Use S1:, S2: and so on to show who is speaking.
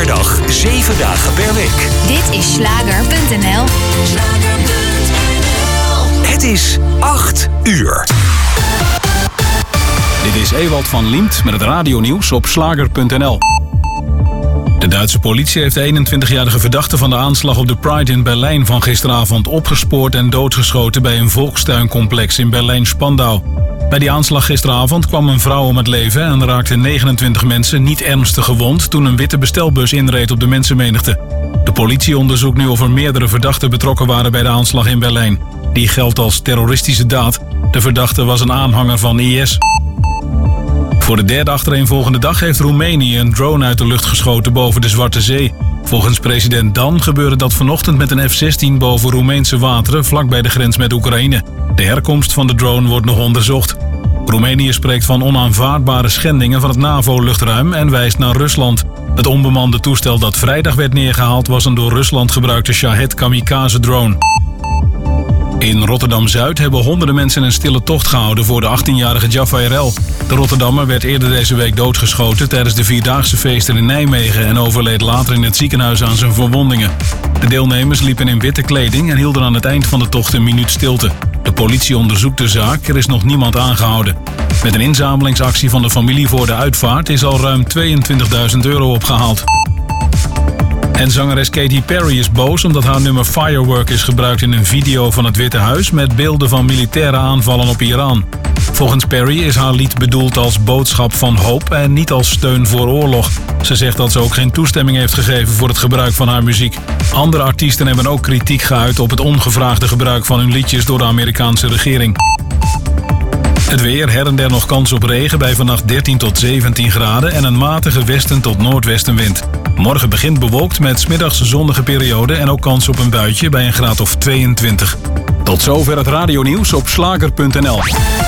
S1: per dag, 7 dagen per week.
S2: Dit is Schlager.nl.
S1: Het is 8 uur.
S3: Dit is Ewald van Liemt met het radionieuws op Schlager.nl. De Duitse politie heeft de 21-jarige verdachte van de aanslag op de Pride in Berlijn van gisteravond opgespoord en doodgeschoten bij een volkstuincomplex in Berlijn-Spandau. Bij die aanslag gisteravond kwam een vrouw om het leven en raakten 29 mensen niet ernstig gewond toen een witte bestelbus inreed op de mensenmenigte. De politie onderzoekt nu of er meerdere verdachten betrokken waren bij de aanslag in Berlijn. Die geldt als terroristische daad. De verdachte was een aanhanger van IS. Voor de derde achtereenvolgende dag heeft Roemenië een drone uit de lucht geschoten boven de Zwarte Zee. Volgens president Dan gebeurde dat vanochtend met een F-16 boven Roemeense wateren vlakbij de grens met Oekraïne. De herkomst van de drone wordt nog onderzocht. Roemenië spreekt van onaanvaardbare schendingen van het NAVO-luchtruim en wijst naar Rusland. Het onbemande toestel dat vrijdag werd neergehaald was een door Rusland gebruikte Shahed kamikaze-drone. In Rotterdam-Zuid hebben honderden mensen een stille tocht gehouden voor de 18-jarige Jafar El. De Rotterdammer werd eerder deze week doodgeschoten tijdens de Vierdaagse feesten in Nijmegen en overleed later in het ziekenhuis aan zijn verwondingen. De deelnemers liepen in witte kleding en hielden aan het eind van de tocht een minuut stilte. De politie onderzoekt de zaak, er is nog niemand aangehouden. Met een inzamelingsactie van de familie voor de uitvaart is al ruim €22.000 opgehaald. En zangeres Katy Perry is boos omdat haar nummer Firework is gebruikt in een video van het Witte Huis met beelden van militaire aanvallen op Iran. Volgens Perry is haar lied bedoeld als boodschap van hoop en niet als steun voor oorlog. Ze zegt dat ze ook geen toestemming heeft gegeven voor het gebruik van haar muziek. Andere artiesten hebben ook kritiek geuit op het ongevraagde gebruik van hun liedjes door de Amerikaanse regering. Het weer, her en der nog kans op regen bij vannacht 13 tot 17 graden en een matige westen tot noordwestenwind. Morgen begint bewolkt met 's middags zonnige periode en ook kans op een buitje bij een graad of 22. Tot zover het radionieuws op Schlager.nl.